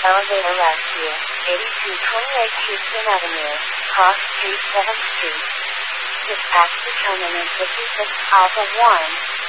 Elevator Rescue, 8228 Houston Avenue, Cross Street 7th Street. Dispatch determinant 56 Alpha 1.